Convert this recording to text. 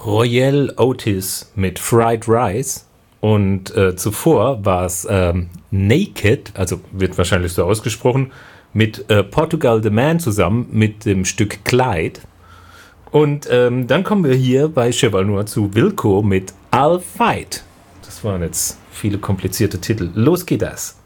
Royal Otis mit Fried Rice und zuvor war es Naked, also wird wahrscheinlich so ausgesprochen, mit Portugal the Man zusammen mit dem Stück Clyde. Und dann kommen wir hier bei Cheval Noir zu Wilco mit I'll Fight. Das waren jetzt viele komplizierte Titel. Los geht das.